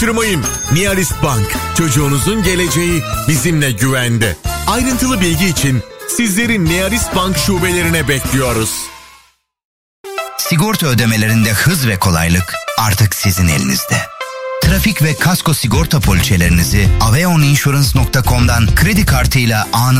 Kaçırmayın. Nihalist Bank. Çocuğunuzun geleceği bizimle güvende. Ayrıntılı bilgi için sizleri Nihalist Bank şubelerine bekliyoruz. Sigorta ödemelerinde hız ve kolaylık artık sizin elinizde. Trafik ve kasko sigorta poliçelerinizi aveoninsurance.com'dan kredi kartıyla anında